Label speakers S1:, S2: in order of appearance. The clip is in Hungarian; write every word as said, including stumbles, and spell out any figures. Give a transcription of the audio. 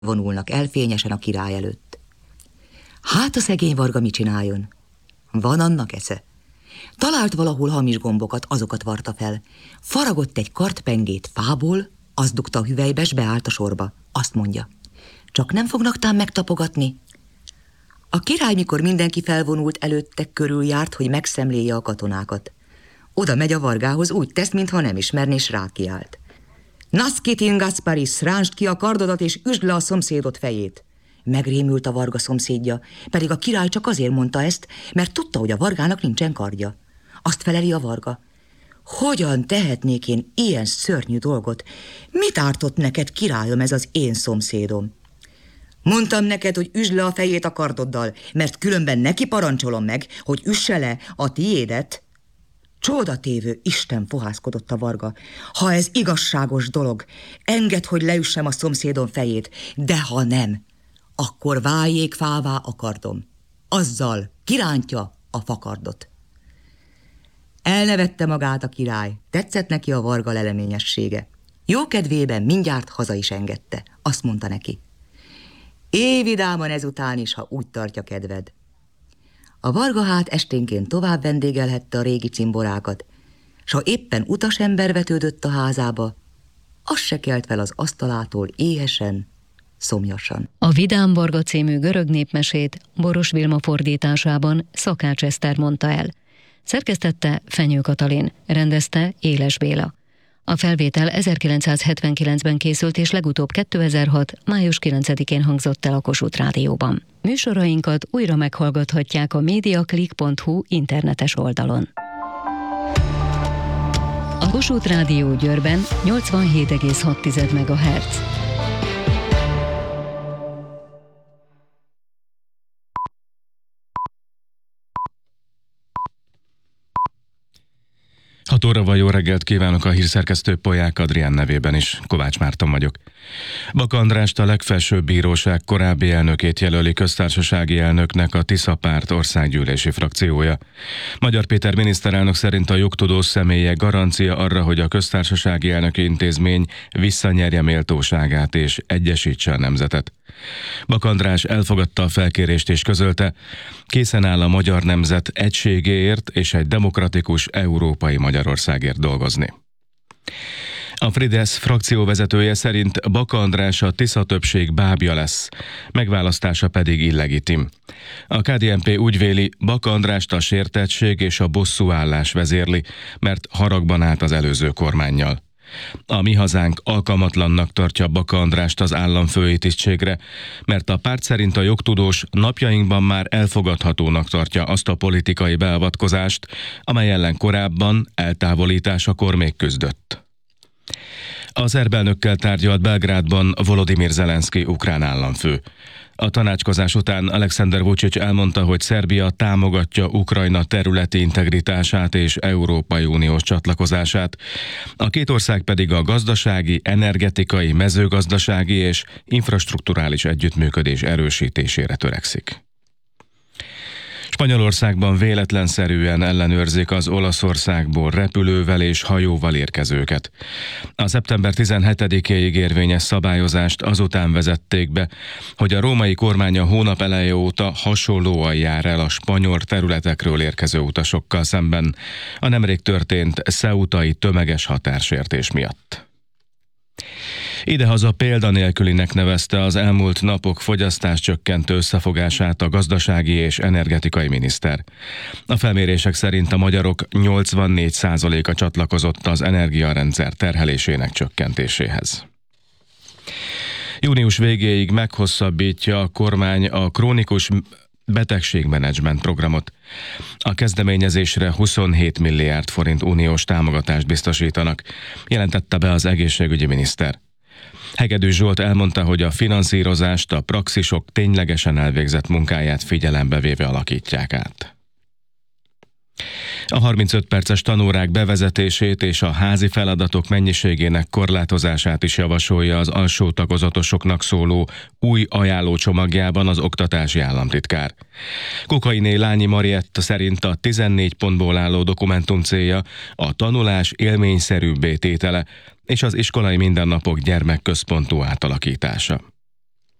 S1: vonulnak el fényesen a király előtt. Hát a szegény Varga mit csináljon? Van annak esze. Talált valahol hamis gombokat, azokat varta fel. Faragott egy kartpengét fából, azt dugta a hüvelybe, s beállt a sorba. Azt mondja, csak nem fognak tám megtapogatni? A király, mikor mindenki felvonult előtte, körüljárt, hogy megszemléje a katonákat. Oda megy a Vargához, úgy tesz, mintha nem ismerné, s rákiált. Naszkitin Gasparis, rántsd ki a kardodat, és üsd le a szomszédot fejét. Megrémült a Varga szomszédja, pedig a király csak azért mondta ezt, mert tudta, hogy a Vargának nincsen kardja. Azt feleli a Varga. Hogyan tehetnék én ilyen szörnyű dolgot? Mit ártott neked, királyom, ez az én szomszédom? Mondtam neked, hogy üsd le a fejét a kardoddal, mert különben neki parancsolom meg, hogy üsse le a tiédet. Csodatévő Isten, fohászkodott a Varga. Ha ez igazságos dolog, engedd, hogy leüssem a szomszédom fejét, de ha nem, akkor váljék fává a kardom. Azzal kirántja a fakardot. Elnevette magát a király, tetszett neki a Varga leleményessége. Jó kedvében mindjárt haza is engedte. Azt mondta neki, élj vidáman ezután is, ha úgy tartja kedved. A Varga hát esténként tovább vendégelhette a régi cimborákat, s ha éppen utasember vetődött a házába, az se kelt fel az asztalától éhesen, szomjasan.
S2: A Vidám Varga című görög népmesét Boros Vilma fordításában Szakács Eszter mondta el. Szerkesztette Fenyő Katalin, rendezte Éles Béla. A felvétel ezerkilencszázhetvenkilencben készült, és legutóbb kétezer-hat. május kilencedikén hangzott el a Kossuth Rádióban. Műsorainkat újra meghallgathatják a mediaclick pont hu internetes oldalon. A Kossuth Rádió Győrben nyolcvanhét egész hat megahertz.
S3: hat óra van, jó reggelt kívánok, a hírszerkesztő Polyák Adrián nevében is, Kovács Márton vagyok. Baka Andrást, a legfelsőbb bíróság korábbi elnökét jelöli köztársasági elnöknek a Tisza Párt országgyűlési frakciója. Magyar Péter miniszterelnök szerint a jogtudós személye garancia arra, hogy a köztársasági elnöki intézmény visszanyerje méltóságát és egyesítse a nemzetet. Baka András elfogadta a felkérést és közölte, készen áll a magyar nemzet egységéért és egy demokratikus európai Magyarországért dolgozni. A Fidesz frakcióvezetője szerint Baka András a Tisza többség bábja lesz, megválasztása pedig illegitim. A ká dé en pé úgy véli, Baka Andrást a sértettség és a bosszúállás vezérli, mert haragban állt az előző kormánnyal. A Mi Hazánk alkalmatlannak tartja Baka Andrást az államfői tisztségre, mert a párt szerint a jogtudós napjainkban már elfogadhatónak tartja azt a politikai beavatkozást, amely ellen korábban eltávolításakor még küzdött. A szerb elnökkel tárgyalt Belgrádban Volodymyr Zelenszky ukrán államfő. A tanácskozás után Alexander Vučić elmondta, hogy Szerbia támogatja Ukrajna területi integritását és Európai Uniós csatlakozását. A két ország pedig a gazdasági, energetikai, mezőgazdasági és infrastrukturális együttműködés erősítésére törekszik. Spanyolországban véletlenszerűen ellenőrzik az Olaszországból repülővel és hajóval érkezőket. A szeptember tizenhetedikéig érvényes szabályozást azután vezették be, hogy a római kormány a hónap eleje óta hasonlóan jár el a spanyol területekről érkező utasokkal szemben a nemrég történt ceutai tömeges határsértés miatt. Idehaza példanélkülinek nevezte az elmúlt napok fogyasztáscsökkentő összefogását a gazdasági és energetikai miniszter. A felmérések szerint a magyarok nyolcvannégy százaléka csatlakozott az energiarendszer terhelésének csökkentéséhez. Június végéig meghosszabbítja a kormány a krónikus betegségmenedzsment programot. A kezdeményezésre huszonhét milliárd forint uniós támogatást biztosítanak, jelentette be az egészségügyi miniszter. Hegedűs Zsolt elmondta, hogy a finanszírozást a praxisok ténylegesen elvégzett munkáját figyelembe véve alakítják át. A harmincöt perces tanórák bevezetését és a házi feladatok mennyiségének korlátozását is javasolja az alsó tagozatosoknak szóló új ajánlócsomagjában az oktatási államtitkár. Kokainé Lányi Marietta szerint a tizennégy pontból álló dokumentum célja a tanulás élményszerűbbé tétele és az iskolai mindennapok gyermekközpontú átalakítása.